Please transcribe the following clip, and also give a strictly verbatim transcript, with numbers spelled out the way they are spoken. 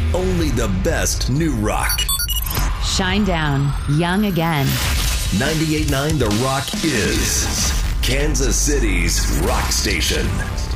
Only the best new rock. Shine down, young again. ninety-eight point nine The Rock is Kansas City's rock station.